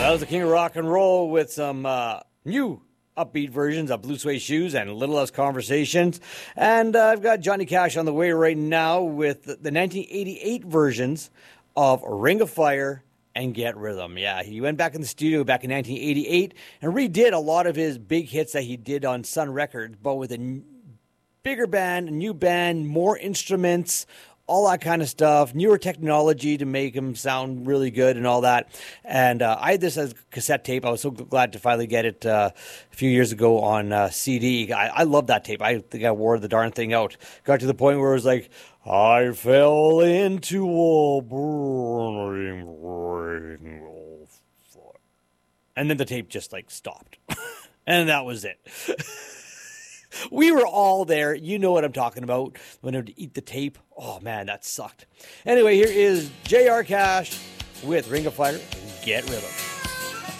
That was the King of Rock and Roll with some new upbeat versions of Blue Suede Shoes and Little Less Conversations. And I've got Johnny Cash on the way right now with the 1988 versions of Ring of Fire and Get Rhythm. Yeah, he went back in the studio back in 1988 and redid a lot of his big hits that he did on Sun Records, but with a bigger band, a new band, more instruments, all that kind of stuff, newer technology to make him sound really good and all that. And I had this as cassette tape. I was so glad to finally get it a few years ago on CD. I love that tape. I think I wore the darn thing out. Got to the point where it was like, I fell into a burning ring of fire. And then the tape just like stopped. And that was it. We were all there. You know what I'm talking about. When I would eat the tape. Oh, man, that sucked. Anyway, here is J.R. Cash with Ring of Fire and Get Rhythm.